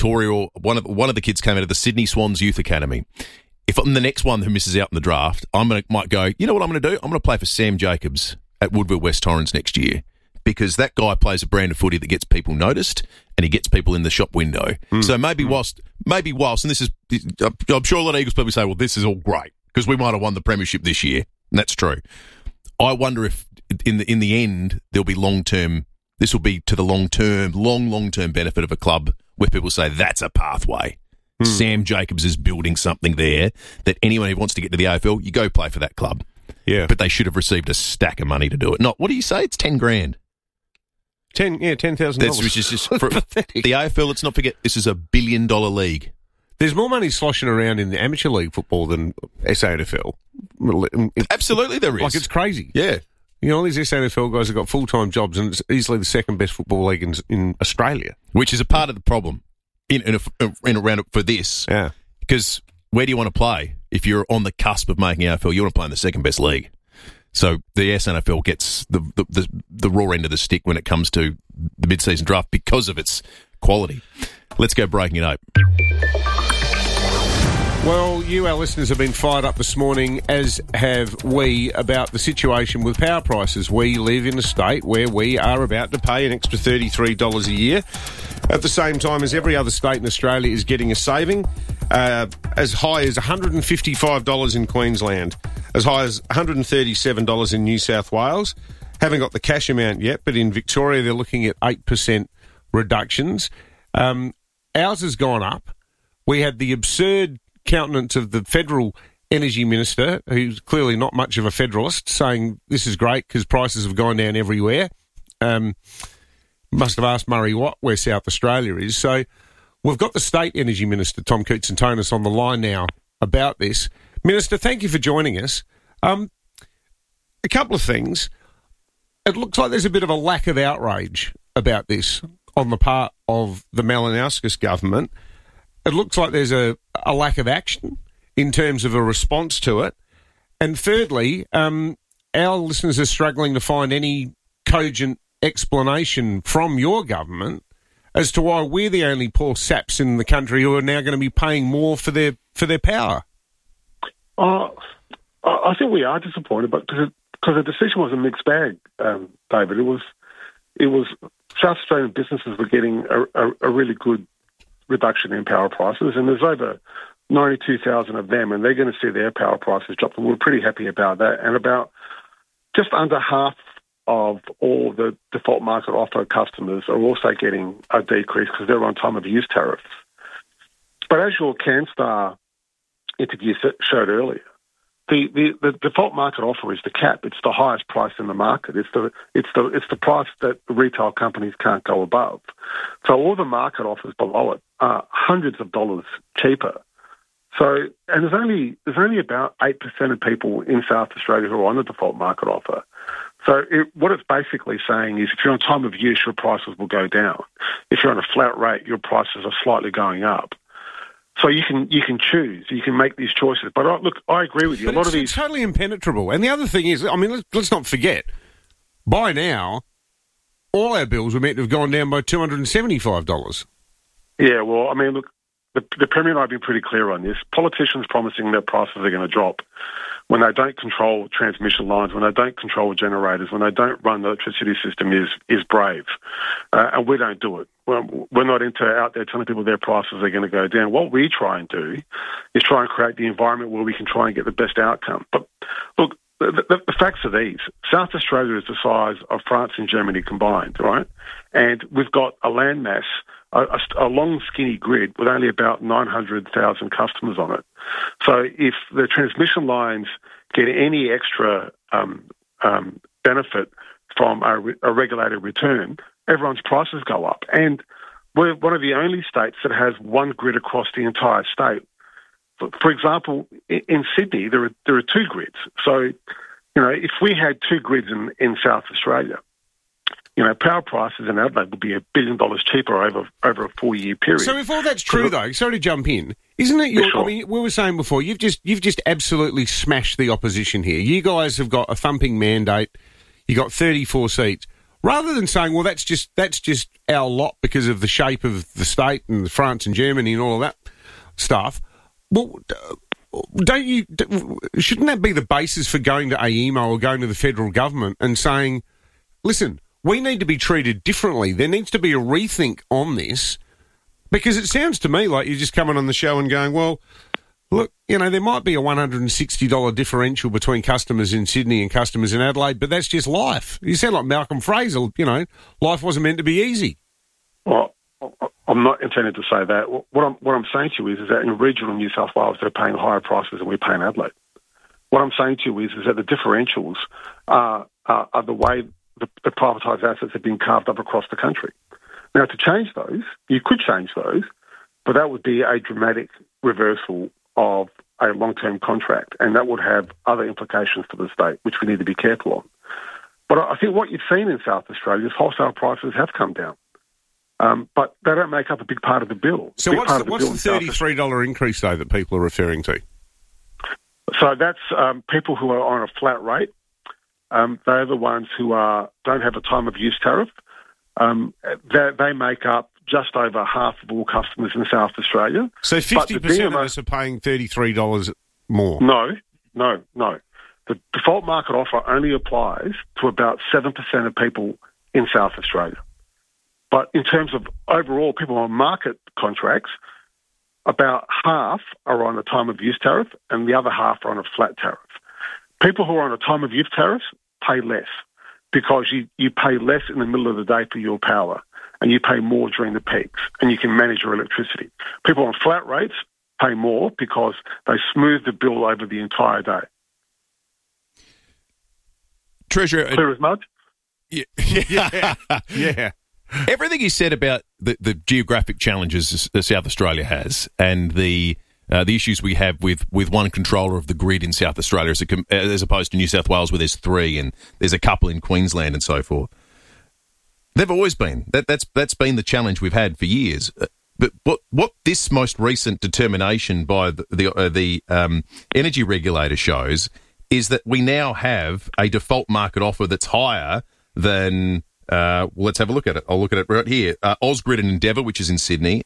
Victoria or one of the kids came out of the Sydney Swans Youth Academy. If I'm the next one who misses out in the draft, might go, you know what I'm going to do? I'm going to play for Sam Jacobs at Woodville West Torrens next year, because that guy plays a brand of footy that gets people noticed and he gets people in the shop window. So maybe whilst, and this is, I'm sure a lot of Eagles people say, well, this is all great because we might have won the premiership this year. And that's true. I wonder if in the end there'll be long-term, this will be to the long-term benefit of a club where people say that's a pathway. Sam Jacobs is building something there that anyone who wants to get to the AFL, you go play for that club. Yeah. But they should have received a stack of money to do it. Not, what do you say? It's $10,000. $10,000. Which is just for the AFL. Let's not forget, this is $1 billion league. There's more money sloshing around in the amateur league football than SANFL. Absolutely, there is. Like, it's crazy. Yeah. You know, all these SANFL guys have got full-time jobs, and it's easily the second best football league in Australia. Which is a part of the problem in around for this. Yeah. Because where do you want to play? If you're on the cusp of making AFL, you want to play in the second best league. So the SANFL gets the raw end of the stick when it comes to the mid-season draft because of its quality. Let's go breaking it up. Well, you, our listeners, have been fired up this morning, as have we, about the situation with power prices. We live in a state where we are about to pay an extra $33 a year, at the same time as every other state in Australia is getting a saving, as high as $155 in Queensland, as high as $137 in New South Wales. Haven't got the cash amount yet, but in Victoria they're looking at 8% reductions. Ours has gone up. We had the absurd countenance of the federal energy minister, who's clearly not much of a federalist, saying this is great because prices have gone down everywhere. Must have asked Murray Watt where South Australia is. So we've got the state energy minister, Tom Koutsantonis, on the line now about this. Minister, thank you for joining us. A couple of things. It looks like there's a bit of a lack of outrage about this on the part of the Malinauskas government. It looks like there's a lack of action in terms of a response to it. And thirdly, our listeners are struggling to find any cogent explanation from your government as to why we're the only poor saps in the country who are now going to be paying more for their power. I think we are disappointed, but because the decision was a mixed bag, David. It was South Australian businesses were getting a really good reduction in power prices, and there's over 92,000 of them, and they're going to see their power prices drop, and we're pretty happy about that. And about just under half of all the default market offer customers are also getting a decrease because they're on time of use tariffs. But as your CanStar interview showed earlier, the default market offer is the cap. It's the highest price in the market. It's the price that the retail companies can't go above. So all the market offers below it are hundreds of dollars cheaper. So, and there's only about 8% of people in South Australia who are on the default market offer. So what it's basically saying is if you're on time of use, your prices will go down. If you're on a flat rate, your prices are slightly going up. So you can choose. You can make these choices. But look, I agree with you. But it's totally impenetrable. And the other thing is, I mean, let's not forget, by now, all our bills were meant to have gone down by $275. Yeah, well, I mean, look, the Premier and I have been pretty clear on this. Politicians promising their prices are going to drop when they don't control transmission lines, when they don't control generators, when they don't run the electricity system is brave. And we don't do it. We're not out there telling people their prices are going to go down. What we try and do is try and create the environment where we can try and get the best outcome. But look, the facts are these. South Australia is the size of France and Germany combined, right? And we've got a landmass, a long, skinny grid with only about 900,000 customers on it. So if the transmission lines get any extra benefit from a regulated return, everyone's prices go up. And we're one of the only states that has one grid across the entire state. For example, in Sydney, there are two grids. So, you know, if we had two grids in South Australia, you know, power prices in Adelaide would be $1 billion cheaper over a 4-year period. So if all that's true, though, sorry to jump in, isn't it? Sure. I mean, we were saying before, you've just absolutely smashed the opposition here. You guys have got a thumping mandate. You got 34 seats. rather than saying, well, that's just our lot because of the shape of the state and France and Germany and all of that stuff. Well, shouldn't that be the basis for going to AEMO or going to the federal government and saying, listen, we need to be treated differently. There needs to be a rethink on this, because it sounds to me like you're just coming on the show and going, well, look, there might be a $160 differential between customers in Sydney and customers in Adelaide, but that's just life. You sound like Malcolm Fraser, life wasn't meant to be easy. Well, I'm not intending to say that. What I'm saying to you is that in regional New South Wales, they're paying higher prices than we pay in Adelaide. What I'm saying to you is that the differentials are the way the privatised assets have been carved up across the country. Now, to change those, you could change those, but that would be a dramatic reversal of a long-term contract, and that would have other implications for the state, which we need to be careful on. But I think what you've seen in South Australia is wholesale prices have come down, but they don't make up a big part of the bill. So what's the $33 increase, though, that people are referring to? So that's people who are on a flat rate. They're the ones who don't have a time-of-use tariff. They make up just over half of all customers in South Australia. So 50% of us are paying $33 more? No. The default market offer only applies to about 7% of people in South Australia. But in terms of overall people on market contracts, about half are on a time-of-use tariff and the other half are on a flat tariff. People who are on a time-of-use tariff pay less because you pay less in the middle of the day for your power and you pay more during the peaks and you can manage your electricity. People on flat rates pay more because they smooth the bill over the entire day. Treasurer, clear as mud? Yeah. Everything you said about the geographic challenges that South Australia has and the issues we have with one controller of the grid in South Australia as opposed to New South Wales where there's three and there's a couple in Queensland and so forth. They've always been. That's been the challenge we've had for years. But what this most recent determination by the energy regulator shows is that we now have a default market offer that's higher than... let's have a look at it. I'll look at it right here. Ausgrid and Endeavour, which is in Sydney.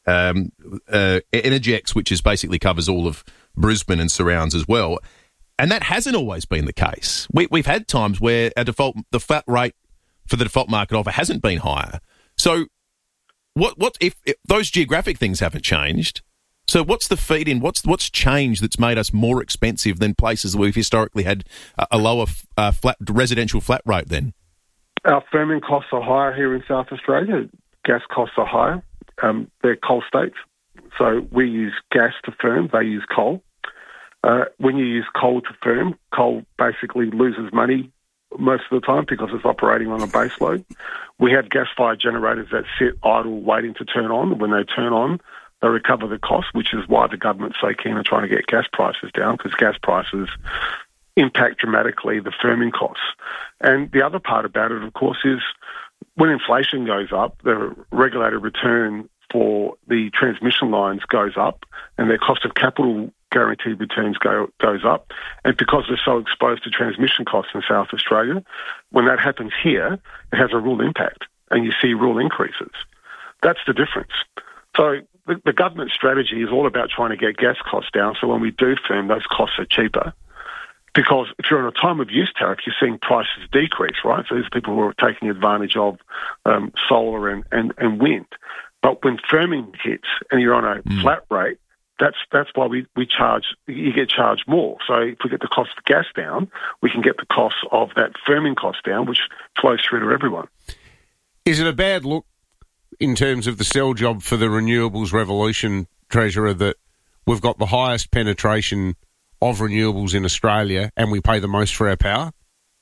Energex, which is basically covers all of Brisbane and surrounds as well. And that hasn't always been the case. We've had times where the flat rate for the default market offer hasn't been higher. So what if those geographic things haven't changed? So what's the feed in? What's changed that's made us more expensive than places where we've historically had a lower residential flat rate then? Our firming costs are higher here in South Australia. Gas costs are higher. They're coal states. So we use gas to firm. They use coal. When you use coal to firm, coal basically loses money most of the time because it's operating on a base load. We have gas-fired generators that sit idle waiting to turn on. When they turn on, they recover the cost, which is why the government's so keen on trying to get gas prices down, because gas prices impact dramatically the firming costs. And the other part about it, of course, is when inflation goes up, the regulated return for the transmission lines goes up and their cost of capital guaranteed returns goes up. And because we're so exposed to transmission costs in South Australia, when that happens here, it has a real impact and you see real increases. That's the difference. So the government strategy is all about trying to get gas costs down, so when we do firm, those costs are cheaper. Because if you're on a time-of-use tariff, you're seeing prices decrease, right? So there's people who are taking advantage of solar and wind. But when firming hits and you're on a flat rate, that's why we charge. You get charged more. So if we get the cost of gas down, we can get the cost of that firming cost down, which flows through to everyone. Is it a bad look in terms of the sell job for the renewables revolution, Treasurer, that we've got the highest penetration of renewables in Australia and we pay the most for our power?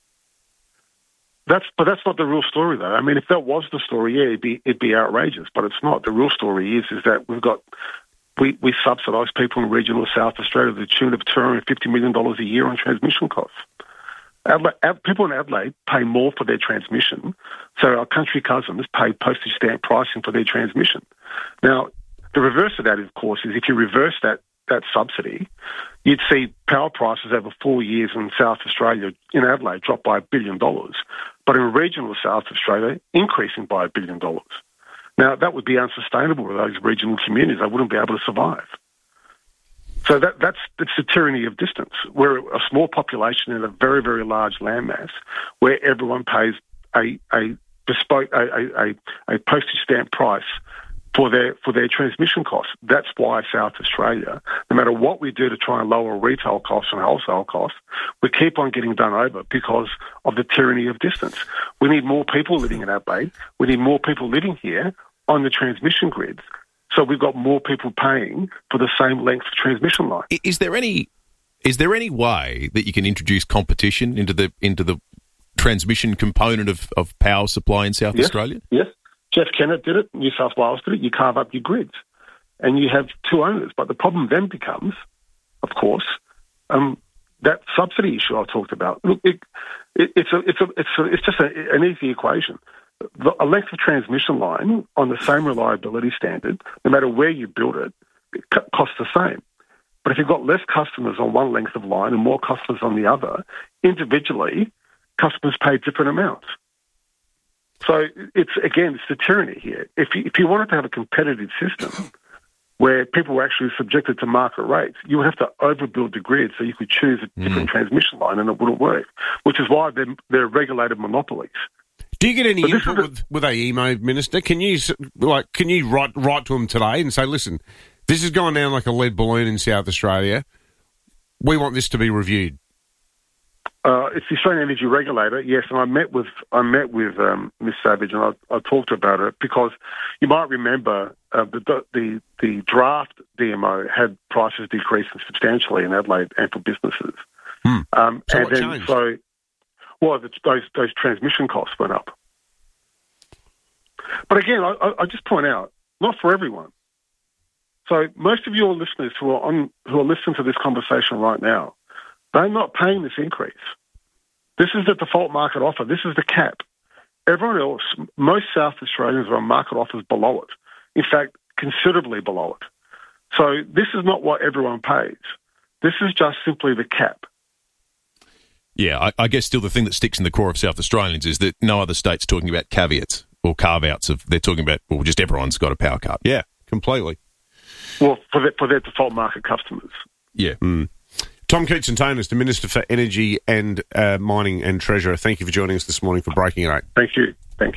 But that's not the real story, though. I mean, if that was the story, yeah, it'd be outrageous. But it's not. The real story is that we subsidise people in regional South Australia to the tune of $250 million a year on transmission costs. People in Adelaide pay more for their transmission, so our country cousins pay postage stamp pricing for their transmission. Now, the reverse of that, of course, is if you reverse that subsidy, you'd see power prices over 4 years in South Australia, in Adelaide, drop by $1 billion. but in regional South Australia, increasing by $1 billion. Now, that would be unsustainable with those regional communities. They wouldn't be able to survive. So that's the tyranny of distance. We're a small population in a very, very large landmass where everyone pays a bespoke, a postage stamp price for their transmission costs. That's why South Australia, no matter what we do to try and lower retail costs and wholesale costs, we keep on getting done over because of the tyranny of distance. We need more people living in Adelaide. We need more people living here on the transmission grids. So we've got more people paying for the same length of transmission line. Is there any way that you can introduce competition into the transmission component of power supply in South Australia? Yes. Jeff Kennett did it. New South Wales did it. You carve up your grids, and you have two owners. But the problem then becomes, of course, that subsidy issue I talked about. Look, it's just an easy equation. A length of transmission line on the same reliability standard, no matter where you build it, costs the same. But if you've got less customers on one length of line and more customers on the other, individually, customers pay different amounts. So it's the tyranny here. If you wanted to have a competitive system where people were actually subjected to market rates, you would have to overbuild the grid so you could choose a different transmission line and it wouldn't work, which is why they're regulated monopolies. Do you get any input with AEMO, Minister? Can you write to them today and say, listen, this is going down like a lead balloon in South Australia. We want this to be reviewed. It's the Australian Energy Regulator, yes, and I met with Ms. Savage and I talked about it because you might remember the draft DMO had prices decreasing substantially in Adelaide and for businesses. So what changed? Those transmission costs went up. But again, I just point out, not for everyone. So most of your listeners who are listening to this conversation right now, they're not paying this increase. This is the default market offer. This is the cap. Everyone else, most South Australians are on market offers below it. In fact, considerably below it. So this is not what everyone pays. This is just simply the cap. Yeah, I guess still the thing that sticks in the core of South Australians is that no other state's talking about caveats or carve-outs. They're talking about, just everyone's got a power cut. Yeah, completely. Well, for their default market customers. Yeah. Tom Koutsantonis, the Minister for Energy and Mining and Treasurer. Thank you for joining us this morning for Breaking at 8. Thank you.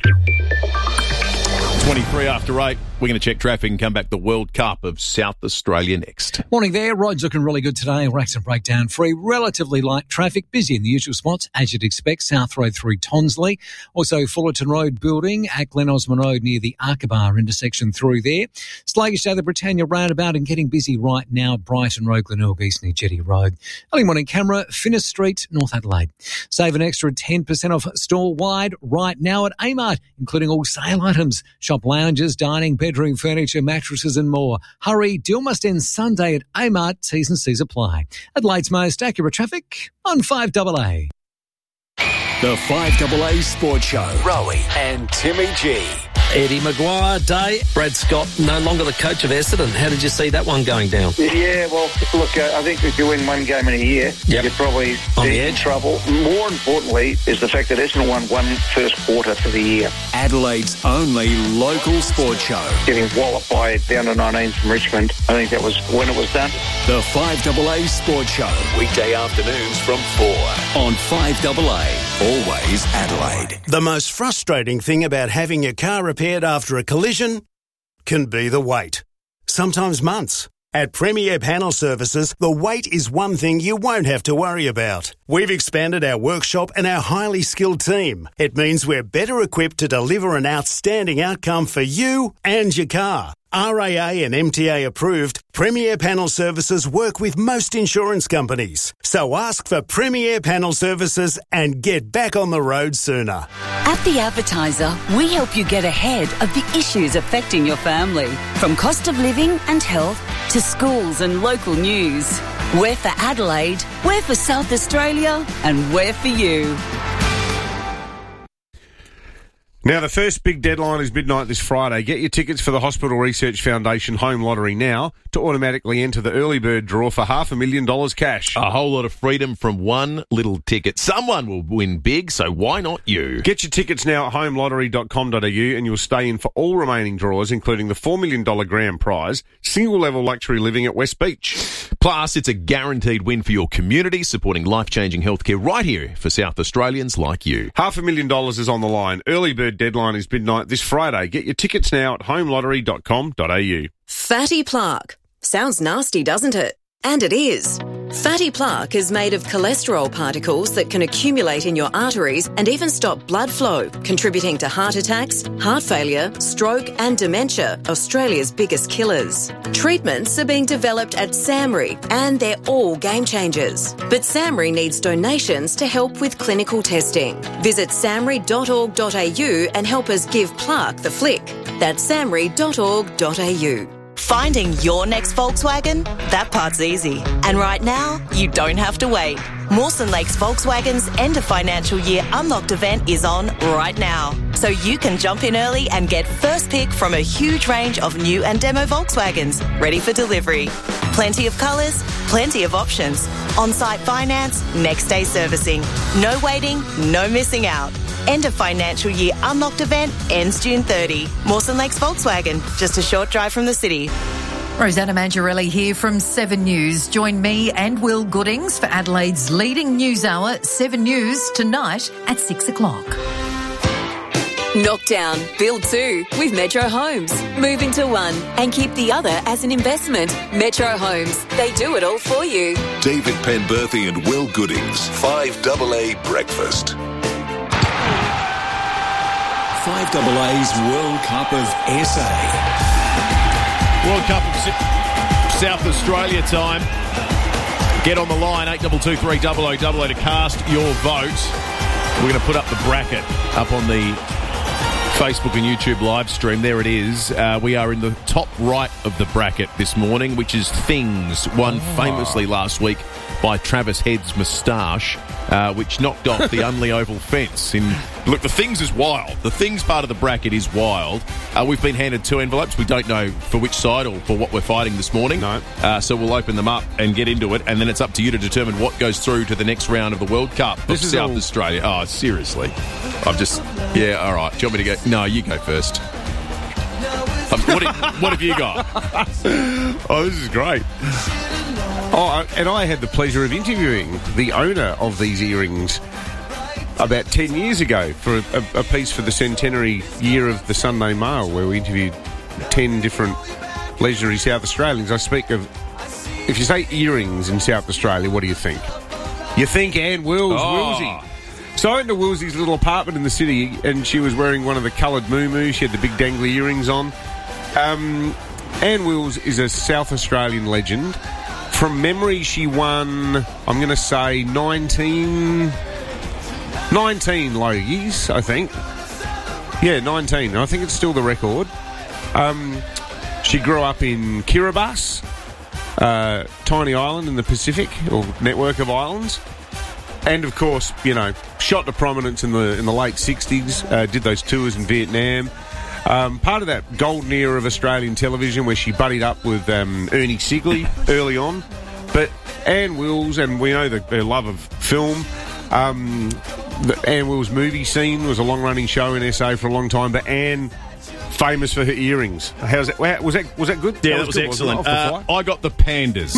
23 after 8. We're going to check traffic and come back to the World Cup of South Australia next. Morning there. Roads looking really good today. Accident breakdown free. Relatively light traffic. Busy in the usual spots, as you'd expect. South Road through Tonsley. Also Fullerton Road building at Glen Osmond Road near the Arkabar intersection through there. Sluggish down the Britannia roundabout and getting busy right now. Brighton Road, Glenelg East near Jetty Road. Early morning camera, Finnis Street, North Adelaide. Save an extra 10% off store-wide right now at Amart, including all sale items. Shop lounges, dining, bedroom furniture, mattresses and more. Hurry, deal must end Sunday at Amart. T's and C's apply. Adelaide's most accurate traffic on 5AA. The 5AA Sports Show. Rowie and Timmy G. Eddie Maguire Day. Brad Scott no longer the coach of Essendon. How did you see that one going down? Yeah, well, look, I think if you win one game in a year, you're probably in trouble. More importantly is the fact that Essendon won one first quarter for the year. Adelaide's only local sports show. Getting walloped by down to 19 from Richmond, I think that was when it was done. The 5AA Sports Show. Weekday afternoons from 4 on 5AA. Always Adelaide. The most frustrating thing about having your car repaired after a collision can be the wait. Sometimes months. At Premier Panel Services, the wait is one thing you won't have to worry about. We've expanded our workshop and our highly skilled team. It means we're better equipped to deliver an outstanding outcome for you and your car. RAA and MTA approved, Premier Panel Services work with most insurance companies. So ask for Premier Panel Services and get back on the road sooner. At The Advertiser, we help you get ahead of the issues affecting your family. From cost of living and health to schools and local news. We're for Adelaide, we're for South Australia, and we're for you. Now, the first big deadline is midnight this Friday. Get your tickets for the Hospital Research Foundation Home Lottery now to automatically enter the early bird draw for $500,000 cash. A whole lot of freedom from one little ticket. Someone will win big, so why not you? Get your tickets now at homelottery.com.au and you'll stay in for all remaining draws, including the $4 million grand prize, single-level luxury living at West Beach. Plus, it's a guaranteed win for your community, supporting life-changing healthcare right here for South Australians like you. $500,000 is on the line. Early bird deadline is midnight this Friday. Get your tickets now at homelottery.com.au. Fatty plaque. Sounds nasty, doesn't it? And it is. Fatty plaque is made of cholesterol particles that can accumulate in your arteries and even stop blood flow, contributing to heart attacks, heart failure, stroke and dementia, Australia's biggest killers. Treatments are being developed at SAMRI and they're all game changers. But SAMRI needs donations to help with clinical testing. Visit samri.org.au and help us give plaque the flick. That's samri.org.au. Finding your next Volkswagen? That part's easy. And right now, you don't have to wait. Mawson Lakes Volkswagen's end of financial year unlocked event is on right now. So you can jump in early and get first pick from a huge range of new and demo Volkswagens ready for delivery. Plenty of colours, plenty of options. On-site finance, next day servicing. No waiting, no missing out. End of financial year unlocked event ends June 30. Mawson Lakes Volkswagen, just a short drive from the city. Rosanna Mangiarelli here from 7 News. Join me and Will Goodings for Adelaide's leading news hour, 7 News, tonight at 6 o'clock. Knockdown, build 2 with Metro Homes. Move into one and keep the other as an investment. Metro Homes, they do it all for you. David Penberthy and Will Goodings, 5AA Breakfast. 5AA's World Cup of SA. World Cup of South Australia time. Get on the line, 8223 to cast your vote. We're going to put up the bracket up on the Facebook and YouTube live stream. There it is. We are in the top right of the bracket this morning, which is Things, won famously last week by Travis Head's moustache, which knocked off the Unley Oval fence. Look, the Things is wild. The Things part of the bracket is wild. We've been handed 2 envelopes. We don't know for which side or for what we're fighting this morning. No. So we'll open them up and get into it, and then it's up to you to determine what goes through to the next round of the World Cup of South Australia. Oh, seriously. All right. Do you want me to go? No, you go first. What have you got? Oh, this is great. Oh, and I had the pleasure of interviewing the owner of these earrings about 10 years ago for a piece for the centenary year of the Sunday Mail, where we interviewed 10 different legendary South Australians. I speak of, if you say earrings in South Australia, what do you think? You think Ann Wills, Willsy. So I went to Willsy's little apartment in the city, and she was wearing one of the coloured moo-moos. She had the big dangly earrings on. Ann Wills is a South Australian legend. From memory, she won, I'm going to say, 19 Logies, I think. Yeah, 19. I think it's still the record. She grew up in Kiribati, tiny island in the Pacific, or network of islands. And, of course, shot to prominence in the late 60s, did those tours in Vietnam. Part of that golden era of Australian television where she buddied up with Ernie Sigley early on. But Ann Wills, and we know her love of film, the Ann Wills movie scene was a long-running show in SA for a long time, but Ann, famous for her earrings. How's that? Was that good? Yeah, that was good, excellent. I got the Pandas.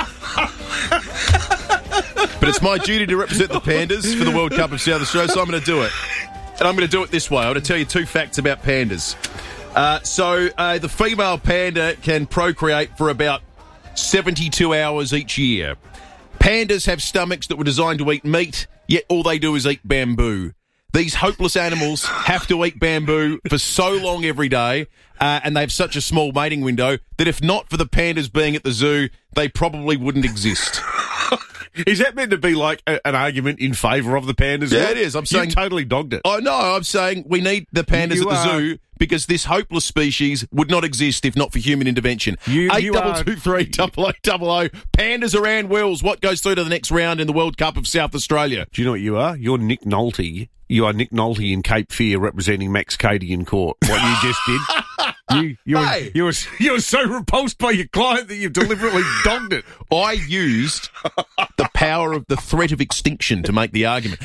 But it's my duty to represent the Pandas for the World Cup of South Australia, so I'm going to do it. And I'm going to do it this way. I'm going to tell you 2 facts about pandas. The female panda can procreate for about 72 hours each year. Pandas have stomachs that were designed to eat meat, yet all they do is eat bamboo. These hopeless animals have to eat bamboo for so long every day, and they have such a small mating window that if not for the pandas being at the zoo, they probably wouldn't exist. Is that meant to be like an argument in favour of the pandas? Yeah, it is. I'm saying you totally dogged it. Oh no, I'm saying we need the pandas at the zoo because this hopeless species would not exist if not for human intervention. 8223 0000. Pandas are Ann Wills. What goes through to the next round in the World Cup of South Australia? Do you know what you are? You're Nick Nolte You are Nick Nolte in Cape Fear representing Max Cady in court. What you just did. You were so repulsed by your client that you've deliberately dogged it. I used the power of the threat of extinction to make the argument.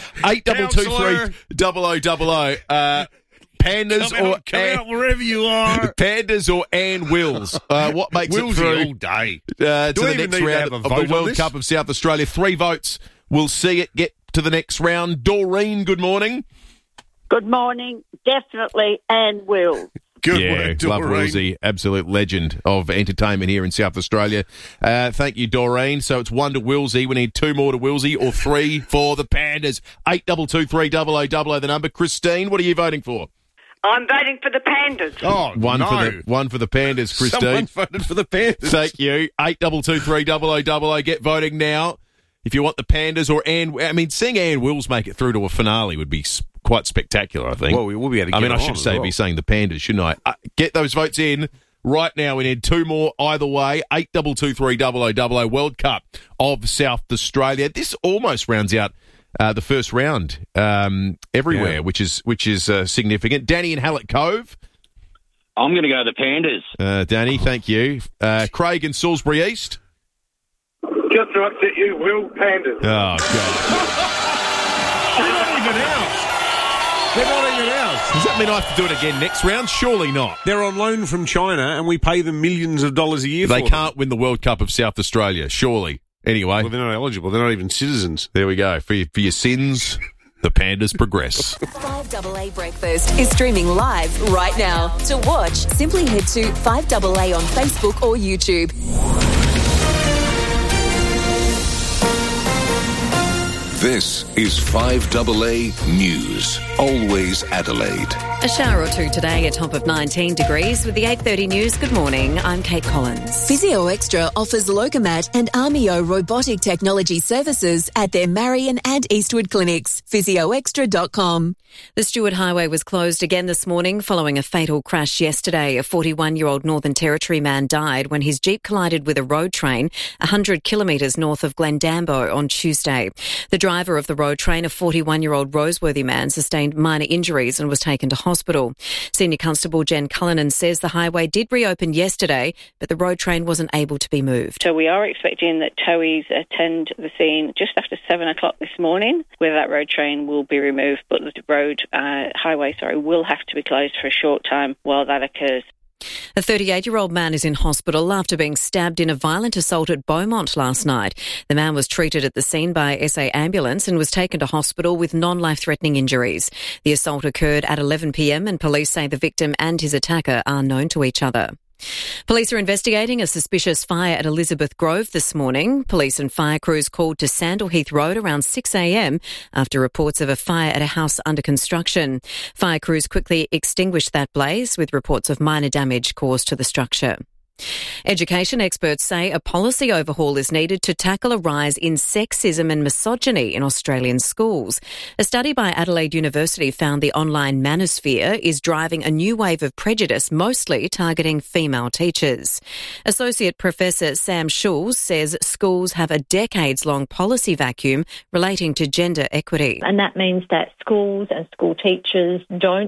8223 Pandas come out wherever you are. Pandas or Ann Wills. What makes it through all day to the next round of the World Cup of South Australia? 3 votes. We'll see it get to the next round. Doreen, good morning. Good morning. Definitely Ann Wills. Good work, Doreen. Love Woolsey, absolute legend of entertainment here in South Australia. Thank you, Doreen. So it's 1 to Woolsey. We need 2 more to Woolsey or 3 for the Pandas. 8223 0000 the number. Christine, what are you voting for? I'm voting for the Pandas. Oh, one for the Pandas, Christine. Someone voted for the Pandas. Thank you. 8223 0000. Get voting now. If you want the Pandas or seeing Ann Wills make it through to a finale would be quite spectacular, I think. Well, we'll be able to get I should say be saying the Pandas, shouldn't I? Get those votes in right now. We need 2 more either way. 8223 0000 World Cup of South Australia. This almost rounds out the first round everywhere, which is significant. Danny in Hallett Cove. I'm going to go the Pandas. Danny, thank you. Craig in Salisbury East. Just to upset you, Will, Pandas. Oh, God. They're not even ours. Does that mean I have to do it again next round? Surely not. They're on loan from China and we pay them millions of dollars a year for them. They can't win the World Cup of South Australia, surely. Anyway. Well, they're not eligible. They're not even citizens. There we go. For your sins, the Pandas progress. 5AA Breakfast is streaming live right now. To watch, simply head to 5AA on Facebook or YouTube. This is 5AA News. Always Adelaide. A shower or two today, a top of 19 degrees. With the 8:30 news, good morning. I'm Kate Collins. Physio Extra offers Locomat and Armio robotic technology services at their Marion and Eastwood clinics. PhysioExtra.com. The Stewart Highway was closed again this morning following a fatal crash yesterday. A 41-year-old Northern Territory man died when his Jeep collided with a road train 100 kilometres north of Glendambo on Tuesday. The driver of the road train, a 41-year-old Roseworthy man, sustained minor injuries and was taken to hospital. Senior Constable Jen Cullinan says the highway did reopen yesterday, but the road train wasn't able to be moved. So we are expecting that towies attend the scene just after 7 o'clock this morning, where that road train will be removed, but the highway will have to be closed for a short time while that occurs. A 38-year-old man is in hospital after being stabbed in a violent assault at Beaumont last night. The man was treated at the scene by SA Ambulance and was taken to hospital with non-life-threatening injuries. The assault occurred at 11 p.m. and police say the victim and his attacker are known to each other. Police are investigating a suspicious fire at Elizabeth Grove this morning. Police and fire crews called to Sandal Heath Road around 6 a.m. after reports of a fire at a house under construction. Fire crews quickly extinguished that blaze with reports of minor damage caused to the structure. Education experts say a policy overhaul is needed to tackle a rise in sexism and misogyny in Australian schools. A study by Adelaide University found the online manosphere is driving a new wave of prejudice, mostly targeting female teachers. Associate Professor Sam Schulz says schools have a decades-long policy vacuum relating to gender equity. And that means that schools and school teachers do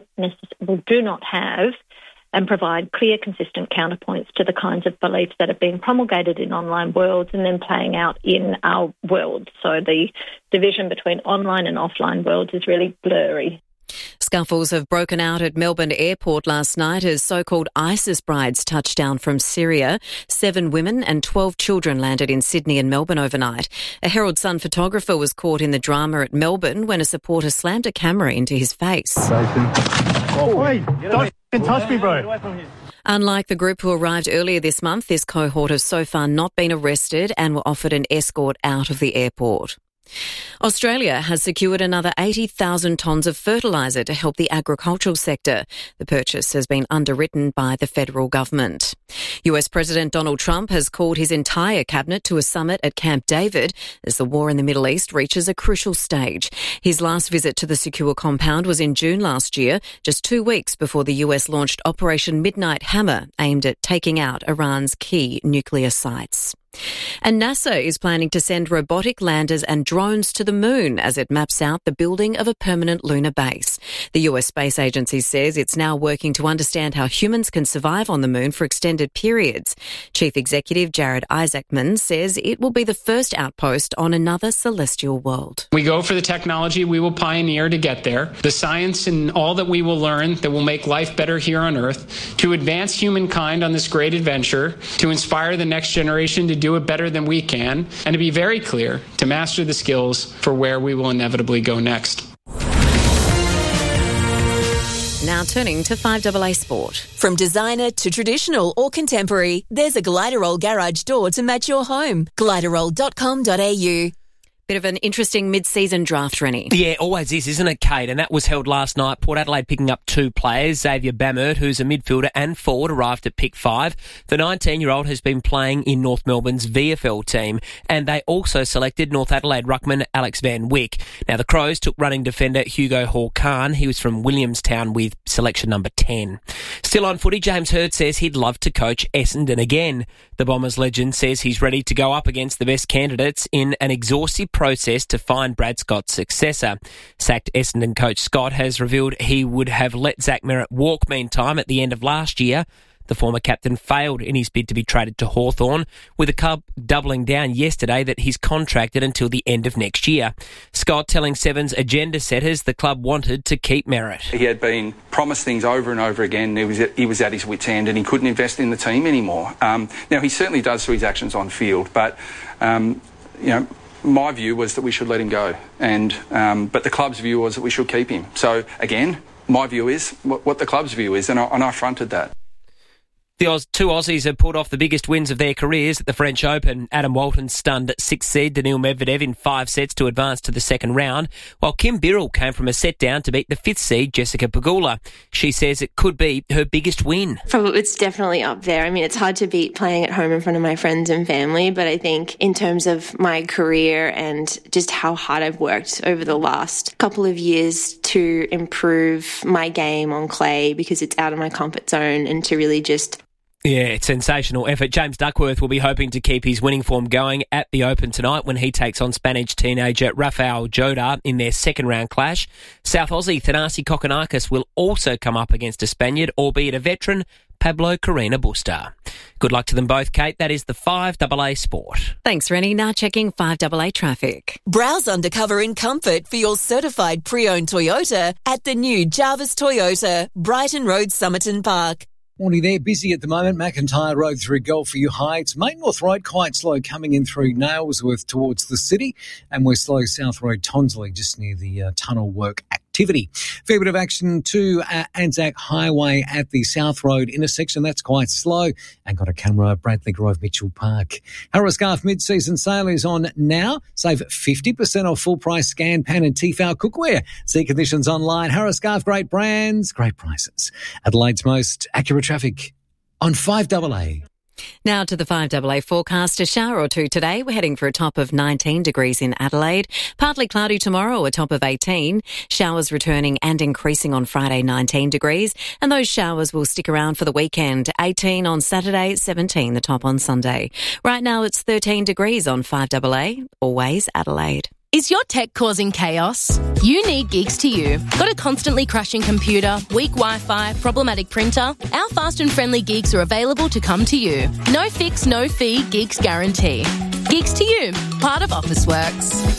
not have and provide clear, consistent counterpoints to the kinds of beliefs that have been promulgated in online worlds and then playing out in our world. So the division between online and offline worlds is really blurry. Scuffles have broken out at Melbourne Airport last night as so-called ISIS brides touched down from Syria. 7 women and 12 children landed in Sydney and Melbourne overnight. A Herald Sun photographer was caught in the drama at Melbourne when a supporter slammed a camera into his face. Oh, wait, don't touch me, bro. Unlike the group who arrived earlier this month, this cohort has so far not been arrested and were offered an escort out of the airport. Australia has secured another 80,000 tonnes of fertiliser to help the agricultural sector. The purchase has been underwritten by the federal government. US President Donald Trump has called his entire cabinet to a summit at Camp David as the war in the Middle East reaches a crucial stage. His last visit to the secure compound was in June last year, just 2 weeks before the US launched Operation Midnight Hammer, aimed at taking out Iran's key nuclear sites. And NASA is planning to send robotic landers and drones to the moon as it maps out the building of a permanent lunar base. The US Space Agency says it's now working to understand how humans can survive on the moon for extended periods. Chief Executive Jared Isaacman says it will be the first outpost on another celestial world. We go for the technology we will pioneer to get there, the science and all that we will learn that will make life better here on Earth, to advance humankind on this great adventure, to inspire the next generation to do it better than we can, and to be very clear, to master the skills for where we will inevitably go next. Now turning to 5AA Sport. From designer to traditional or contemporary, there's a Gliderol garage door to match your home. Gliderol.com.au. Bit of an interesting mid-season draft, Rennie. Yeah, always is, isn't it, Kate? And that was held last night. Port Adelaide picking up 2 players. Xavier Bamert, who's a midfielder and forward, arrived at pick 5. The 19-year-old has been playing in North Melbourne's VFL team. And they also selected North Adelaide ruckman Alex Van Wyk. Now, the Crows took running defender Hugo Hall-Khan. He was from Williamstown with selection number 10. Still on footy, James Hird says he'd love to coach Essendon again. The Bombers legend says he's ready to go up against the best candidates in an exhaustive process to find Brad Scott's successor. Sacked Essendon coach Scott has revealed he would have let Zach Merritt walk meantime at the end of last year. The former captain failed in his bid to be traded to Hawthorn, with the club doubling down yesterday that he's contracted until the end of next year. Scott telling Seven's agenda setters the club wanted to keep Merritt. He had been promised things over and over again. He was at his wit's end and he couldn't invest in the team anymore. Now, he certainly does through his actions on field, but, my view was that we should let him go, but the club's view was that we should keep him. So, again, my view is what the club's view is, and I fronted that. The 2 Aussies have pulled off the biggest wins of their careers at the French Open. Adam Walton stunned 6th seed Daniil Medvedev in 5 sets to advance to the second round, while Kim Birrell came from a set down to beat the 5th seed Jessica Pegula. She says it could be her biggest win. It's definitely up there. I mean, it's hard to beat playing at home in front of my friends and family, but I think in terms of my career and just how hard I've worked over the last couple of years to improve my game on clay, because it's out of my comfort zone, and to really just... Yeah, it's sensational effort. James Duckworth will be hoping to keep his winning form going at the Open tonight when he takes on Spanish teenager Rafael Jodar in their second round clash. South Aussie Thanasi Kokkinakis will also come up against a Spaniard, albeit a veteran, Pablo Carrena Busta. Good luck to them both, Kate. That is the 5AA Sport. Thanks, Rennie. Now checking 5AA traffic. Browse undercover in comfort for your certified pre-owned Toyota at the new Jarvis Toyota, Brighton Road, Somerton Park. Morning there, busy at the moment. McIntyre Road through Golfview Heights. Main North Road quite slow coming in through Nailsworth towards the city. And we're slow South Road Tonsley just near the tunnel work activity. Fair bit of action too at Anzac Highway at the South Road intersection. That's quite slow. And got a camera at Bradley Grove Mitchell Park. Harris Scarf mid-season sale is on now. Save 50% off full price scan, pan and Tefal cookware. See conditions online. Harris Scarf, great brands, great prices. Adelaide's most accurate traffic on 5AA. Now to the 5AA forecast. A shower or two today. We're heading for a top of 19 degrees in Adelaide. Partly cloudy tomorrow, a top of 18. Showers returning and increasing on Friday, 19 degrees. And those showers will stick around for the weekend. 18 on Saturday, 17 the top on Sunday. Right now it's 13 degrees on 5AA. Always Adelaide. Is your tech causing chaos? You need Geeks to You. Got a constantly crashing computer, weak Wi-Fi, problematic printer? Our fast and friendly Geeks are available to come to you. No fix, no fee, Geeks guarantee. Geeks to You, part of Officeworks.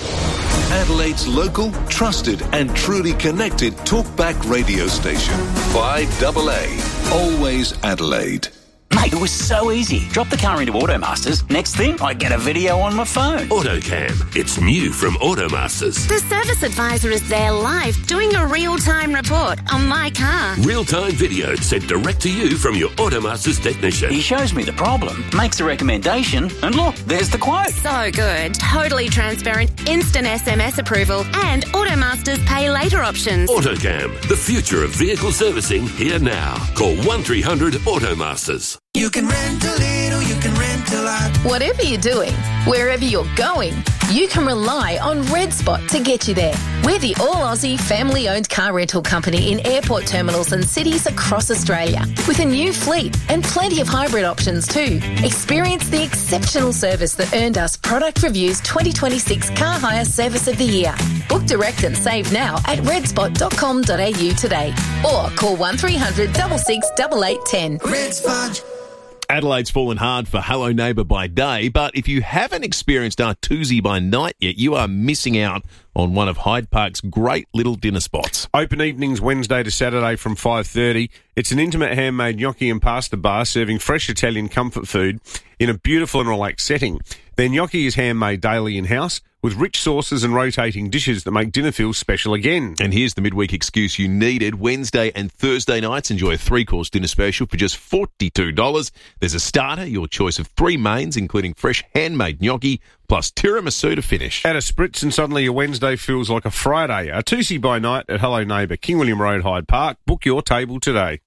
Adelaide's local, trusted and truly connected talkback radio station. 5AA. Always Adelaide. Mate, it was so easy. Drop the car into Automasters. Next thing, I get a video on my phone. AutoCam. It's new from Automasters. The service advisor is there live doing a real-time report on my car. Real-time video sent direct to you from your Automasters technician. He shows me the problem, makes a recommendation, and look, there's the quote. So good. Totally transparent, instant SMS approval, and Automasters pay later options. AutoCam. The future of vehicle servicing here now. Call 1300 Automasters. You can rent a little, you can rent a lot. Whatever you're doing, wherever you're going, you can rely on Red Spot to get you there. We're the all-Aussie family-owned car rental company in airport terminals and cities across Australia, with a new fleet and plenty of hybrid options too. Experience the exceptional service that earned us Product Review's 2026 Car Hire Service of the Year. Book direct and save now at redspot.com.au today or call 1300 66 8810. Red Sponge. Adelaide's fallen hard for Hello Neighbour by day, but if you haven't experienced Artusi by night yet, you are missing out on one of Hyde Park's great little dinner spots. Open evenings Wednesday to Saturday from 5:30. It's an intimate handmade gnocchi and pasta bar serving fresh Italian comfort food in a beautiful and relaxed setting. Their gnocchi is handmade daily in-house with rich sauces and rotating dishes that make dinner feel special again. And here's the midweek excuse you needed. Wednesday and Thursday nights, enjoy a 3-course dinner special for just $42. There's a starter, your choice of 3 mains, including fresh handmade gnocchi, plus tiramisu to finish. Add a spritz and suddenly your Wednesday feels like a Friday. Artusi by night at Hello Neighbour, King William Road, Hyde Park. Book your table today.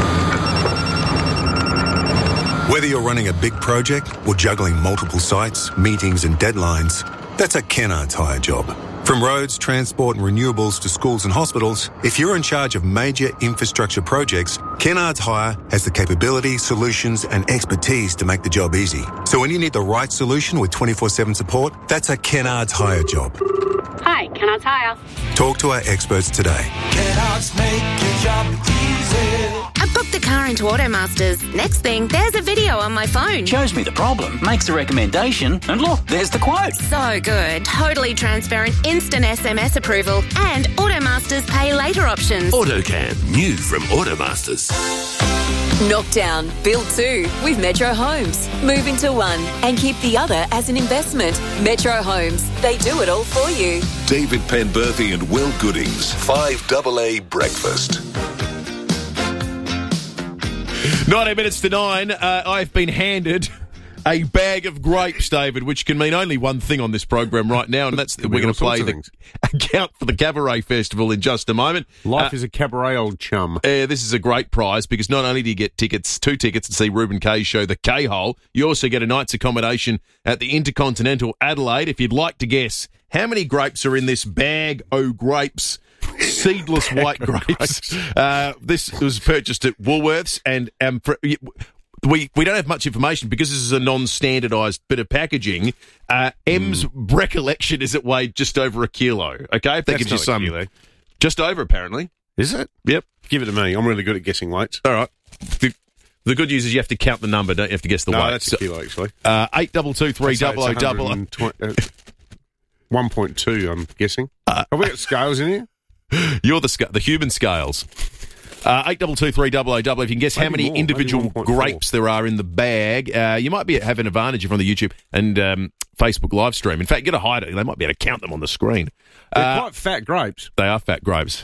Whether you're running a big project or juggling multiple sites, meetings and deadlines, that's a Kennards Hire job. From roads, transport and renewables to schools and hospitals, if you're in charge of major infrastructure projects, Kennards Hire has the capability, solutions and expertise to make the job easy. So when you need the right solution with 24/7 support, that's a Kennards Hire job. Hi, Kennards Hire. Talk to our experts today. Kennards make your job easy. I booked the car into Automasters. Next thing, there's a video on my phone. Shows me the problem, makes a recommendation, and look, there's the quote. So good. Totally transparent, instant SMS approval, and Automasters pay later options. AutoCam, new from Automasters. Knock down, build 2 with Metro Homes. Move into one and keep the other as an investment. Metro Homes, they do it all for you. David Penberthy and Will Goodings, 5AA Breakfast. 19 minutes to 9. I've been handed a bag of grapes, David, which can mean only one thing on this program right now, and that's that we're going to play the account for the Cabaret Festival in just a moment. Life is a cabaret, old chum. This is a great prize because not only do you get 2 tickets to see Ruben Kay's show, The K-Hole, you also get a night's accommodation at the Intercontinental Adelaide. If you'd like to guess how many grapes are in this bag o' grapes, seedless white grapes. This was purchased at Woolworths, and we don't have much information because this is a non-standardised bit of packaging. M's recollection is it weighed just over 1 kilo. Okay, if that gives you some, just over apparently. Is it? Yep. Give it to me. I'm really good at guessing weights. All right. The good news is you have to count the number, don't you have to guess the weight. No, that's a kilo actually. 8223000. 1.2, I'm guessing. Have we got scales in here? You're the human scales. 8223000. If you can guess how many individual grapes there are in the bag, you might have an advantage if you're on the YouTube and Facebook live stream. In fact, get a hider. They might be able to count them on the screen. They're quite fat grapes. They are fat grapes.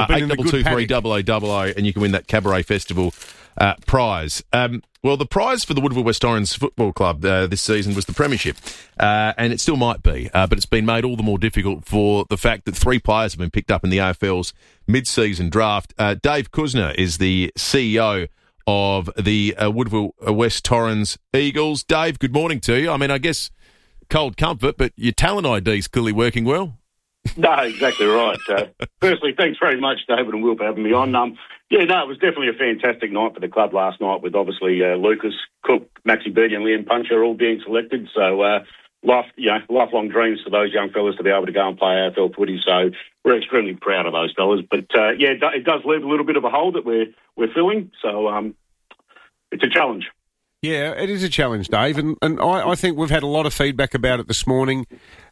8223000, and you can win that Cabaret Festival prize. Well, the prize for the Woodville West Torrens Football Club this season was the Premiership, and it still might be, but it's been made all the more difficult for the fact that 3 players have been picked up in the AFL's mid-season draft. Dave Kuzner is the CEO of the Woodville West Torrens Eagles. Dave, good morning to you. I mean, I guess cold comfort, but your talent ID is clearly working well. No, exactly right. Firstly, thanks very much, David and Will, for having me on. It was definitely a fantastic night for the club last night with obviously Lucas, Cook, Maxi Berg and Liam Puncher all being selected. So lifelong dreams for those young fellas to be able to go and play AFL footy. So we're extremely proud of those fellas. But, it does leave a little bit of a hole that we're filling. So it's a challenge. Yeah, it is a challenge, Dave, and I think we've had a lot of feedback about it this morning.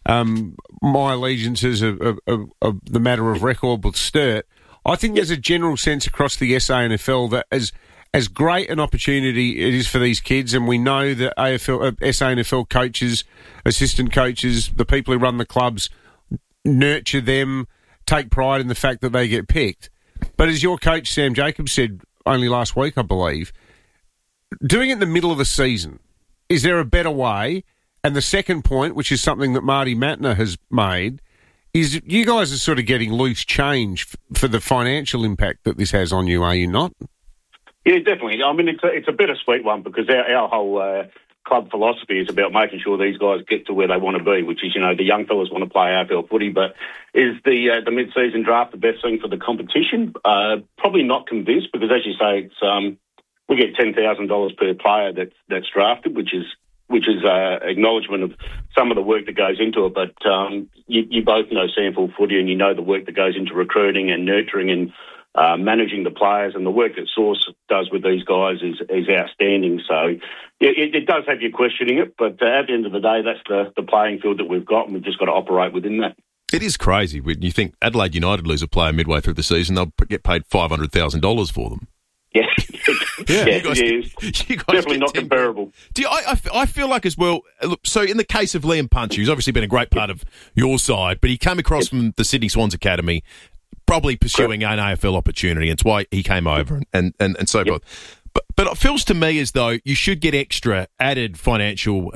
My allegiances are the matter of record with Sturt. I think there's a general sense across the SANFL that as great an opportunity it is for these kids, and we know that SANFL coaches, assistant coaches, the people who run the clubs nurture them, take pride in the fact that they get picked. But as your coach, Sam Jacobs, said only last week, I believe, doing it in the middle of the season, is there a better way? And the second point, which is something that Marty Matner has made, is you guys are sort of getting loose change for the financial impact that this has on you, are you not? Yeah, definitely. I mean, it's a bittersweet one because our whole club philosophy is about making sure these guys get to where they want to be, which is, the young fellas want to play AFL footy, but is the mid-season draft the best thing for the competition? Probably not convinced because, as you say, it's we get $10,000 per player that's drafted, which is acknowledgement of some of the work that goes into it. But you both know SANFL footy, and you know the work that goes into recruiting and nurturing and managing the players, and the work that Source does with these guys is outstanding. So it does have you questioning it, but at the end of the day, that's the playing field that we've got, and we've just got to operate within that. It is crazy when you think Adelaide United lose a player midway through the season, they'll get paid $500,000 for them. Yeah, You guys definitely not comparable. I feel like as well, look, so in the case of Liam Puncher, who's obviously been a great part of your side, but he came across from the Sydney Swans Academy, probably pursuing an AFL opportunity. It's why he came over and so forth. But it feels to me as though you should get extra added financial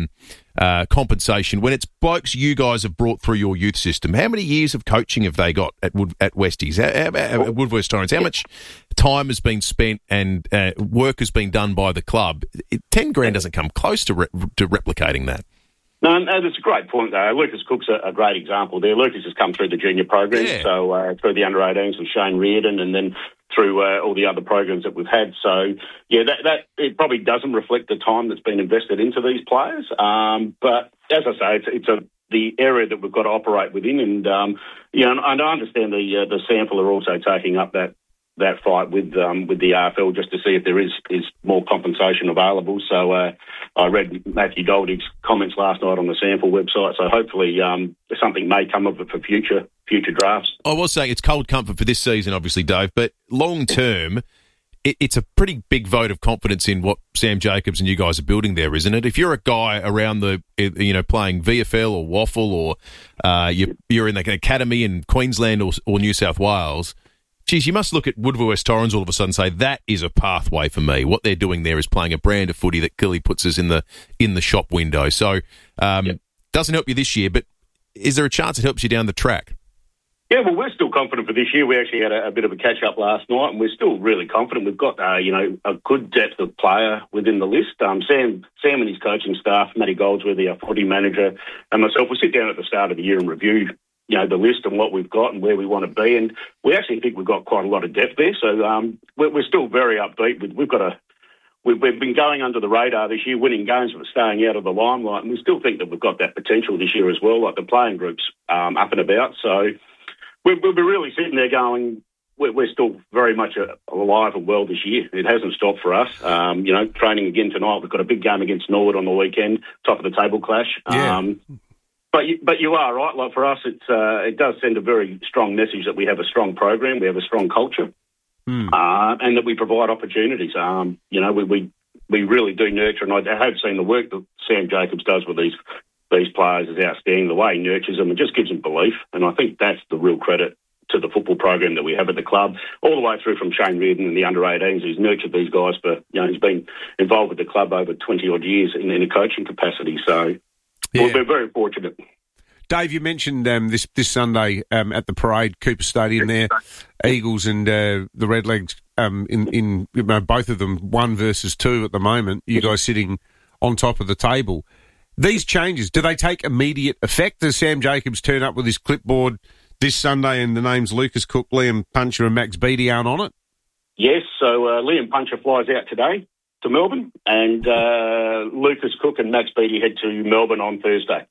compensation when it's blokes you guys have brought through your youth system. How many years of coaching have they got at Westies, at Wood West Torrens? How much time has been spent and work has been done by the club? $10,000 doesn't come close to replicating that. No, that's a great point, though. Lucas Cook's a great example there. Lucas has come through the junior program, so through the under-18s with Shane Reardon, and then through all the other programs that we've had. So, yeah, that it probably doesn't reflect the time that's been invested into these players. But as I say, it's the area that we've got to operate within, and and I understand the SANFL are also taking up that fight with the AFL just to see if there is more compensation available. So I read Matthew Golding's comments last night on the SANFL website, so hopefully something may come of it for future drafts. I was saying it's cold comfort for this season, obviously, Dave, but long term, it's a pretty big vote of confidence in what Sam Jacobs and you guys are building there, isn't it? If you're a guy around playing VFL or Waffle, or you're in the academy in Queensland or New South Wales, geez, you must look at Woodville West Torrens all of a sudden and say, that is a pathway for me. What they're doing there is playing a brand of footy that clearly puts us in the shop window. So doesn't help you this year, but is there a chance it helps you down the track? Yeah, well, we're still confident for this year. We actually had a bit of a catch-up last night, and we're still really confident. We've got, a good depth of player within the list. Sam and his coaching staff, Matty Goldsworthy, our footy manager, and myself, we sit down at the start of the year and review the list and what we've got and where we want to be. And we actually think we've got quite a lot of depth there. So we're still very upbeat. We've been going under the radar this year, winning games, but staying out of the limelight. And we still think that we've got that potential this year as well, like the playing group's up and about. So we'll be really sitting there going, we're still very much alive and well this year. It hasn't stopped for us. Training again tonight. We've got a big game against Norwood on the weekend, top of the table clash. Yeah. But you are right. Like for us, it does send a very strong message that we have a strong program, we have a strong culture, and that we provide opportunities. We really do nurture, and I have seen the work that Sam Jacobs does with these players is outstanding. The way he nurtures them, it just gives them belief, and I think that's the real credit to the football program that we have at the club, all the way through from Shane Reardon and the under-18s, who's nurtured these guys for, he's been involved with the club over 20-odd years in a coaching capacity. So we're very fortunate. Dave, you mentioned this Sunday at the parade, Cooper Stadium there, Eagles and the Redlegs in both of them 1 versus 2 at the moment, you guys sitting on top of the table. These changes, do they take immediate effect? Does Sam Jacobs turn up with his clipboard this Sunday and the names Lucas Cook, Liam Puncher and Max Beattie aren't on it? Yes, so Liam Puncher flies out today to Melbourne, and Lucas Cook and Max Beattie head to Melbourne on Thursday.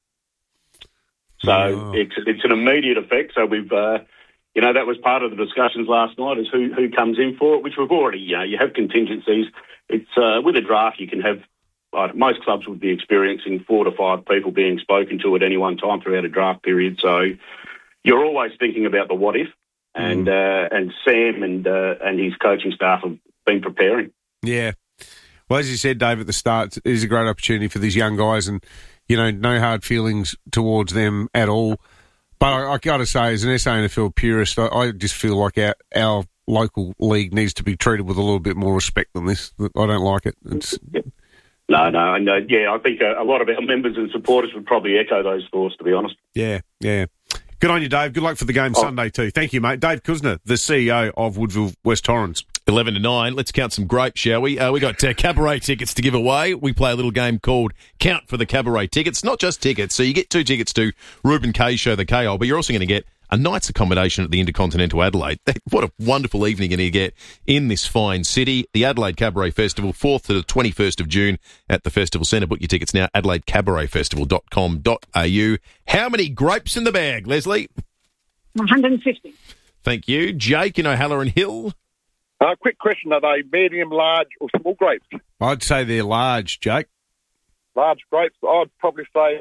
So it's an immediate effect. So we've, that was part of the discussions last night, is who comes in for it, which we've already, you have contingencies. It's with a draft, you can have, most clubs would be experiencing 4 to 5 people being spoken to at any one time throughout a draft period. So you're always thinking about the what if, and Sam and his coaching staff have been preparing. Yeah. Well, as you said, Dave, at the start, it is a great opportunity for these young guys, and no hard feelings towards them at all. But I got to say, as an SANFL purist, I just feel like our local league needs to be treated with a little bit more respect than this. I don't like it. No, I think a lot of our members and supporters would probably echo those thoughts, to be honest. Yeah. Good on you, Dave. Good luck for the game Sunday too. Thank you, mate. Dave Kuzner, the CEO of Woodville West Torrens. 11 to 9. Let's count some grapes, shall we? We got cabaret tickets to give away. We play a little game called Count for the Cabaret Tickets. Not just tickets. So you get 2 tickets to Ruben K's show, The K-Hole, but you're also going to get a night's accommodation at the Intercontinental Adelaide. What a wonderful evening you're going to get in this fine city. The Adelaide Cabaret Festival, 4th to the 21st of June at the Festival Centre. Book your tickets now, AdelaideCabaretFestival.com.au. How many grapes in the bag, Leslie? 150. Thank you. Jake in O'Halloran Hill. Quick question, are they medium, large or small grapes? I'd say they're large, Jake. Large grapes, I'd probably say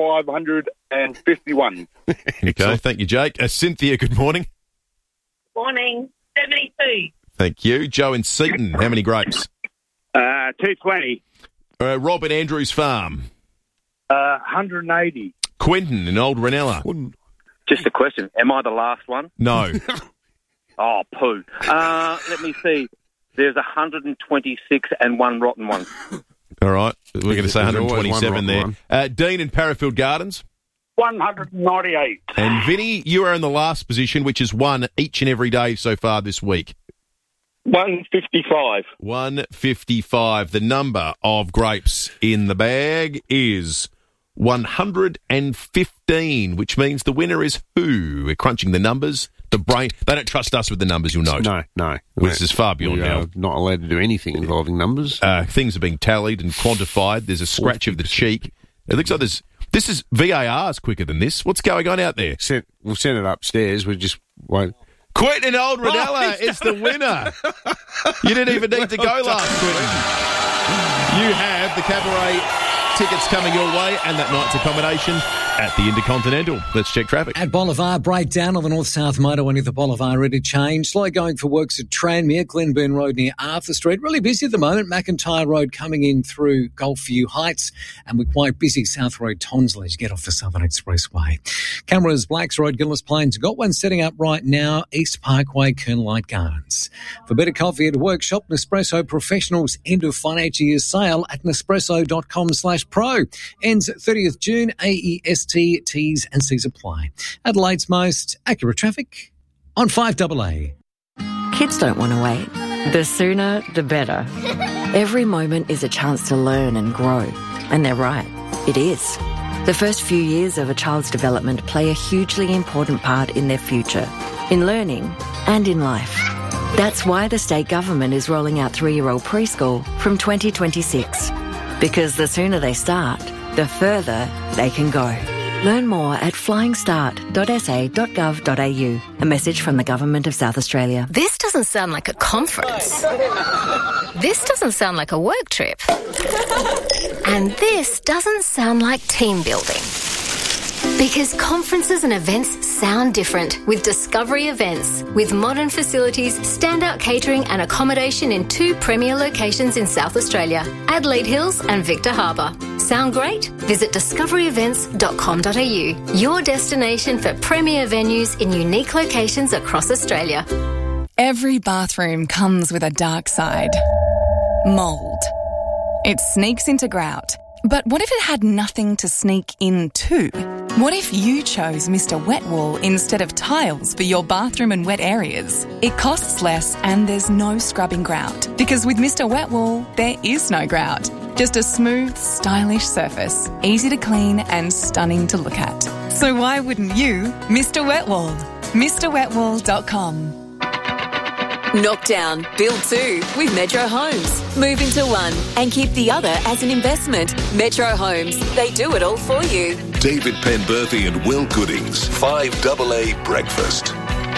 551. Okay, thank you, Jake. Cynthia, good morning. Morning. 72. Thank you. Joe in Seaton, how many grapes? 220. Rob at Andrews Farm. 180. Quentin in Old Ranella. Just a question. Am I the last one? No. Oh, poo. Let me see. There's 126 and one rotten one. All right. We're going to say 127 there. Dean in Parafield Gardens. 198. And Vinny, you are in the last position, which is one each and every day so far this week. 155. 155. The number of grapes in the bag is 115, which means the winner is who? We're crunching the numbers. The brain, they don't trust us with the numbers, you'll note. No. This is far beyond now. Not allowed to do anything involving numbers. Things are being tallied and quantified. There's a scratch of the cheek. It looks like this is VAR's quicker than this. What's going on out there? We'll send it upstairs. We just won't. Quentin Old Ranella is the winner. You didn't even need to go last, Quentin. You have the cabaret tickets coming your way and that night's accommodation at the Intercontinental. Let's check traffic. At Bolivar, breakdown on the north-south motorway near the Bolivar interchange. Slow going for works at Tranmere, Glenburn Road near Arthur Street. Really busy at the moment. McIntyre Road coming in through Gulfview Heights. And we're quite busy South Road, Tonsley, as you get off the Southern Expressway. Cameras, Blacks Road, Gillis Plains. Got one setting up right now, East Parkway, Kernlight Gardens. For better coffee at a workshop, Nespresso Professionals end of financial year sale at nespresso.com/pro. Ends 30th June, AEST, T's and C's apply. Adelaide's most accurate traffic on 5AA. Kids don't want to wait. The sooner, the better. Every moment is a chance to learn and grow. And they're right. It is. The first few years of a child's development play a hugely important part in their future, in learning and in life. That's why the state government is rolling out 3-year-old preschool from 2026. Because the sooner they start, the further they can go. Learn more at flyingstart.sa.gov.au. A message from the Government of South Australia. This doesn't sound like a conference. This doesn't sound like a work trip. And this doesn't sound like team building. Because conferences and events sound different with Discovery Events. With modern facilities, standout catering and accommodation in 2 premier locations in South Australia, Adelaide Hills and Victor Harbour. Sound great? Visit discoveryevents.com.au, your destination for premier venues in unique locations across Australia. Every bathroom comes with a dark side. Mould. It sneaks into grout. But what if it had nothing to sneak into? What if you chose Mr. Wet Wool instead of tiles for your bathroom and wet areas? It costs less and there's no scrubbing grout. Because with Mr. Wet Wool, there is no grout. Just a smooth, stylish surface, easy to clean and stunning to look at. So why wouldn't you Mr. Wet Wool? MrWetWool.com. Knock down, build 2 with Metro Homes. Move into one and keep the other as an investment. Metro Homes, they do it all for you. David Penberthy and Will Goodings, 5AA Breakfast.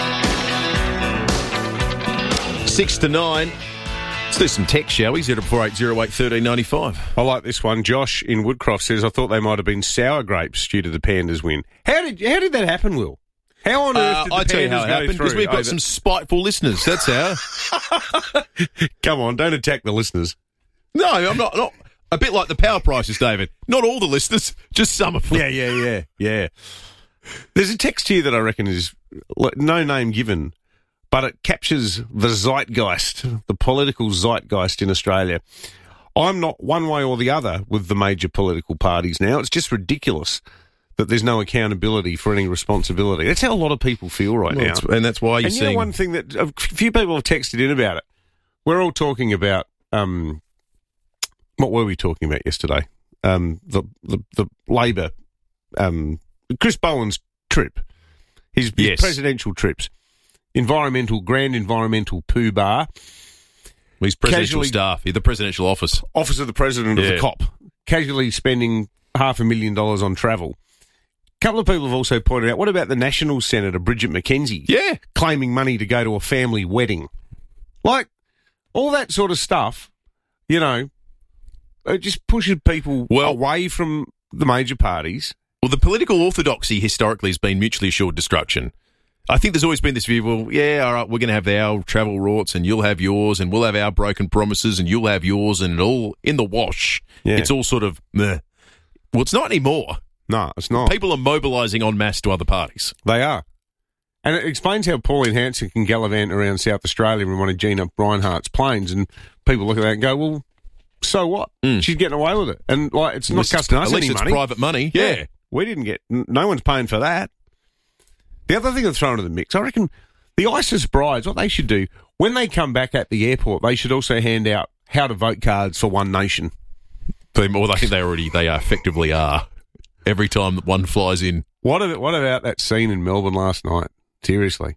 6 to 9. Let's do some text, shall we? 0480 1395. I like this one. Josh in Woodcroft says, I thought they might have been sour grapes due to the Pandas win. How did that happen, Will? How on earth did the Pandas tell you how it happened, because we've got some spiteful listeners. That's how. Come on, don't attack the listeners. No, I'm not. A bit like the power prices, David. Not all the listeners, just some of them. Yeah. There's a text here that I reckon is no name given, but it captures the zeitgeist, the political zeitgeist in Australia. I'm not one way or the other with the major political parties now. It's just ridiculous that there's no accountability for any responsibility. That's how a lot of people feel right now. And that's why you're seeing... You know, one thing that a few people have texted in about it. We're all talking about... what were we talking about yesterday? The Labor... Chris Bowen's trip. His presidential trips. Grand environmental poo bar. He's presidential staff. He's the presidential office. Office of the President of the COP. Casually spending $500,000 on travel. A couple of people have also pointed out, what about the National Senator, Bridget McKenzie? Yeah. Claiming money to go to a family wedding. Like, all that sort of stuff, it just pushes people away from the major parties. Well, the political orthodoxy historically has been mutually assured destruction. I think there's always been this view, well, yeah, all right, we're going to have our travel routes and you'll have yours and we'll have our broken promises and you'll have yours and it all in the wash. Yeah. It's all sort of meh. Well, it's not anymore. No, it's not. People are mobilising en masse to other parties. They are. And it explains how Pauline Hanson can gallivant around South Australia in one of Gina Reinhardt's planes and people look at that and go, well, so what? She's getting away with it. And it's not costing us any money. At least it's private money. Yeah. We didn't get... No one's paying for that. The other thing I'll throw into the mix, I reckon the ISIS brides, what they should do, when they come back at the airport, they should also hand out how to vote cards for One Nation. Well, I think they effectively are. Every time that one flies in. What about that scene in Melbourne last night? Seriously.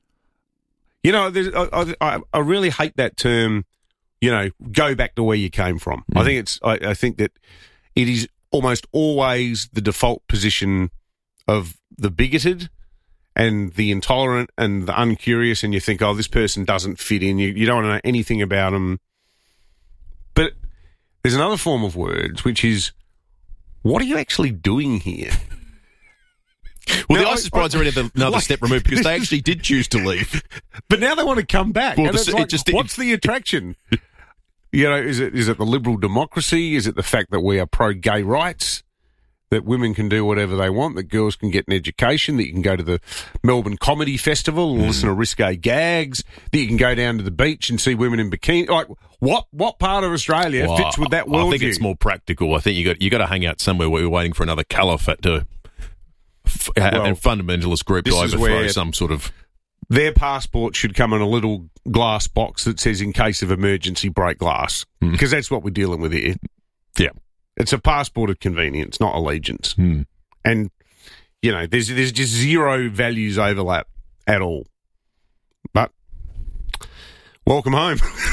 I really hate that term, go back to where you came from. I think that it is almost always the default position of the bigoted and the intolerant and the uncurious, and you think, oh, this person doesn't fit in. You don't want to know anything about them. But there's another form of words, which is, what are you actually doing here? Well, the ISIS brides are another step removed because they actually did choose to leave. But now they want to come back. Well, what's the attraction? Is it the liberal democracy? Is it the fact that we are pro-gay rights? That women can do whatever they want, that girls can get an education, that you can go to the Melbourne Comedy Festival and listen to risque gags, that you can go down to the beach and see women in bikini. Like, what part of Australia fits with that worldview? I think it's more practical. I think you got to hang out somewhere where you're waiting for another caliphate to a fundamentalist group to overthrow some sort of... Their passport should come in a little glass box that says, in case of emergency, break glass. Because that's what we're dealing with here. Yeah. It's a passport of convenience, not allegiance. And, there's just zero values overlap at all. But, welcome home.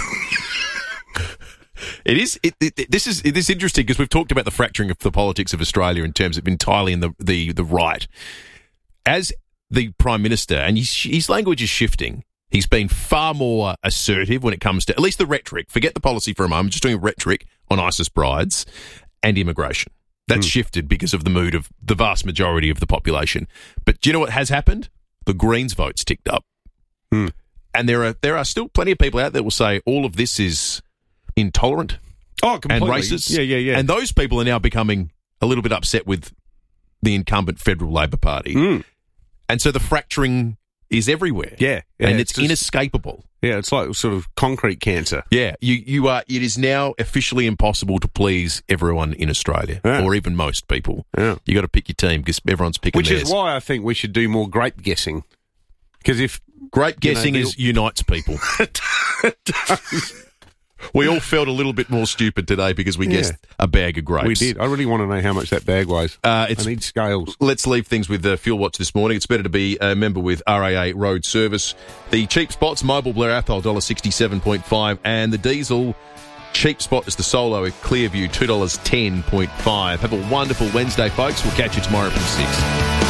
This is interesting because we've talked about the fracturing of the politics of Australia in terms of entirely in the right. As the Prime Minister, and his language is shifting, he's been far more assertive when it comes to, at least the rhetoric, forget the policy for a moment, just doing rhetoric on ISIS brides and immigration. That's shifted because of the mood of the vast majority of the population. But do you know what has happened? The Greens votes ticked up. And there are still plenty of people out there that will say all of this is intolerant and racist. Yeah. And those people are now becoming a little bit upset with the incumbent Federal Labor Party. And so the fracturing is everywhere. Yeah. And it's inescapable. Yeah, it's like sort of concrete cancer. Yeah, you are. It is now officially impossible to please everyone in Australia, or even most people. Yeah. You got to pick your team because everyone's picking theirs. Which is why I think we should do more grape guessing. Because if grape guessing unites people. It does. We all felt a little bit more stupid today because we guessed a bag of grapes. We did. I really want to know how much that bag weighs. I need scales. Let's leave things with Fuel Watch this morning. It's better to be a member with RAA Road Service. The cheap spots, Mobile Blair Athol, $1.67.5, and the diesel cheap spot is the Solo at Clearview, $2.10.5. Have a wonderful Wednesday, folks. We'll catch you tomorrow from 6.